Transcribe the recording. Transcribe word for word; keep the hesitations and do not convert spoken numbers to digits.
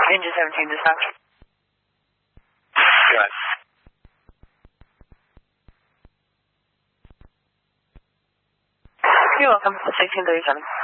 Engine seventeen dispatch. Go ahead. You're welcome. sixteen thirty-seven.